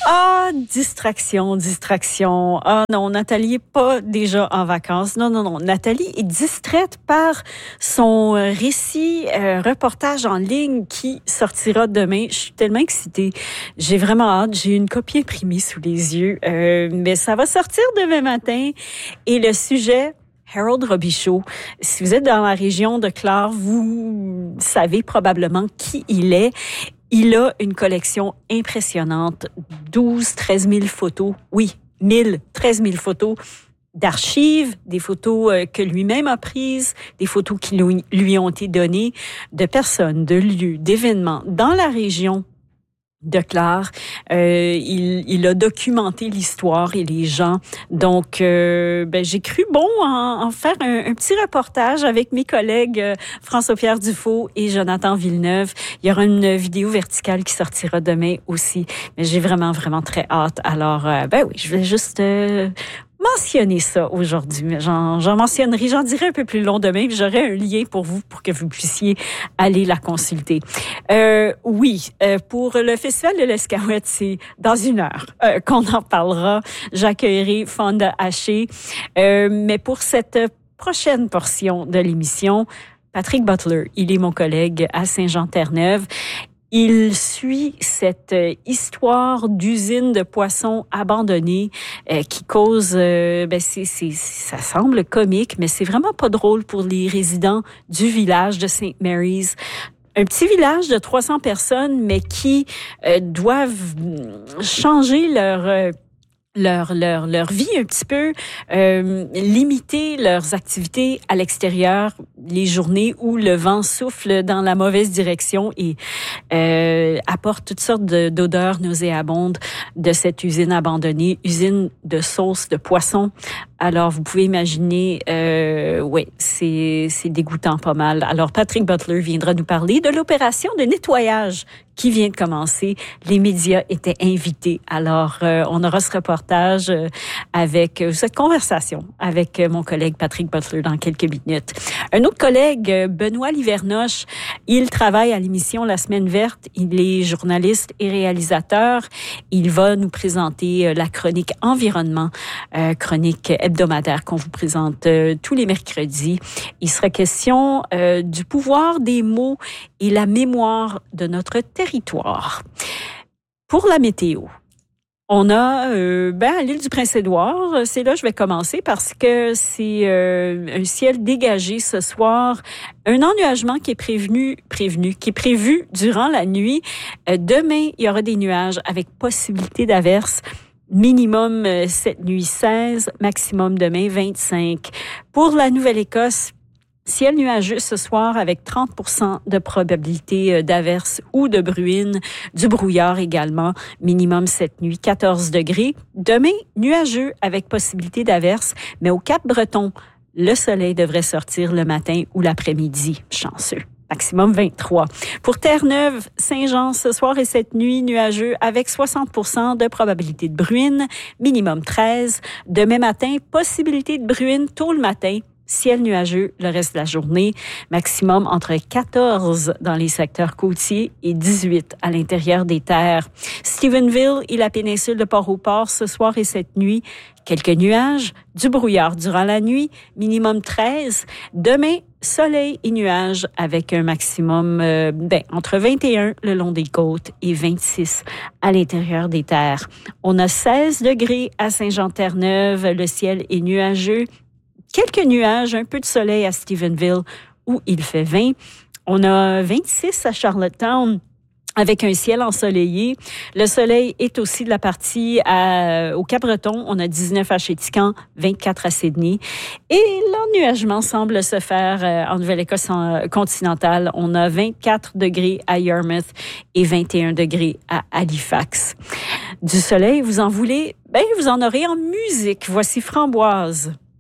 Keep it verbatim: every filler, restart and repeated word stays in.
Ah, distraction, distraction. Ah non, Nathalie n'est pas déjà en vacances. Non, non, non. Nathalie est distraite par son récit, euh, reportage en ligne qui sortira demain. Je suis tellement excitée. J'ai vraiment hâte. J'ai une copie imprimée sous les yeux. Euh, mais ça va sortir demain matin. Et le sujet... Harold Robichaud. Si vous êtes dans la région de Clare, vous savez probablement qui il est. Il a une collection impressionnante, douze, treize mille photos. Oui, mille, treize mille photos d'archives, des photos que lui-même a prises, des photos qui lui ont été données de personnes, de lieux, d'événements dans la région de Clare. Euh, il, il a documenté l'histoire et les gens. Donc, euh, ben, j'ai cru bon en, en faire un, un petit reportage avec mes collègues euh, François-Pierre Dufault et Jonathan Villeneuve. Il y aura une vidéo verticale qui sortira demain aussi. Mais j'ai vraiment, vraiment très hâte. Alors, euh, ben oui, je vais juste... Euh, mentionner ça aujourd'hui. J'en, j'en mentionnerai, j'en dirai un peu plus long demain, puis j'aurai un lien pour vous pour que vous puissiez aller la consulter. Euh, oui, euh, pour le Festival de l'Escaouette, c'est dans une heure euh, qu'on en parlera. J'accueillerai Fonda Haché. Euh, mais pour cette prochaine portion de l'émission, Patrick Butler, il est mon collègue à Saint-Jean-Terre-Neuve. Il suit cette histoire d'usine de poissons abandonnée euh, qui cause, euh, ben c'est, c'est, ça semble comique, mais c'est vraiment pas drôle pour les résidents du village de Saint Mary's. Un petit village de trois cents personnes, mais qui euh, doivent changer leur... Euh, leur leur leur vie un petit peu, euh, limiter leurs activités à l'extérieur les journées où le vent souffle dans la mauvaise direction et euh, apporte toutes sortes de, d'odeurs nauséabondes de cette usine abandonnée, usine de sauce de poisson. Alors vous pouvez imaginer, euh, ouais, c'est c'est dégoûtant pas mal. Alors Patrick Butler viendra nous parler de l'opération de nettoyage qui vient de commencer. Les médias étaient invités. Alors, euh, on aura ce reportage euh, avec euh, cette conversation avec euh, mon collègue Patrick Butler dans quelques minutes. Un autre collègue, euh, Benoît Livernoche, il travaille à l'émission La Semaine verte. Il est journaliste et réalisateur. Il va nous présenter euh, la chronique environnement, euh, chronique hebdomadaire qu'on vous présente euh, tous les mercredis. Il sera question euh, du pouvoir des mots et la mémoire de notre territoire. Pour la météo, on a, euh, ben, à l'île du Prince-Édouard, c'est là que je vais commencer parce que c'est euh, un ciel dégagé ce soir. Un ennuagement qui est prévenu, prévenu, qui est prévu durant la nuit. Euh, demain, il y aura des nuages avec possibilité d'averses. Minimum euh, cette nuit seize, maximum demain vingt-cinq. Pour la Nouvelle-Écosse, ciel nuageux ce soir avec trente pour cent de probabilité d'averse ou de bruine, du brouillard également, minimum cette nuit, quatorze degrés. Demain, nuageux avec possibilité d'averse, mais au Cap-Breton, le soleil devrait sortir le matin ou l'après-midi. Chanceux. Maximum vingt-trois. Pour Terre-Neuve, Saint-Jean, ce soir et cette nuit, nuageux avec soixante pour cent de probabilité de bruine, minimum treize. Demain matin, possibilité de bruine tôt le matin, ciel nuageux le reste de la journée, maximum entre quatorze dans les secteurs côtiers et dix-huit à l'intérieur des terres. Stephenville et la péninsule de Port-au-Port ce soir et cette nuit, quelques nuages, du brouillard durant la nuit, minimum treize. Demain, soleil et nuages avec un maximum euh, ben, entre vingt et un le long des côtes et vingt-six à l'intérieur des terres. On a seize degrés à Saint-Jean-Terre-Neuve, le ciel est nuageux. Quelques nuages, un peu de soleil à Stephenville où il fait vingt. On a vingt-six à Charlottetown avec un ciel ensoleillé. Le soleil est aussi de la partie à, au Cap-Breton. On a dix-neuf à Chéticamp, vingt-quatre à Sydney. Et l'ennuagement semble se faire euh, en Nouvelle-Écosse en, continentale. On a vingt-quatre degrés à Yarmouth et vingt et un degrés à Halifax. Du soleil, vous en voulez? Ben, vous en aurez en musique. Voici Framboise.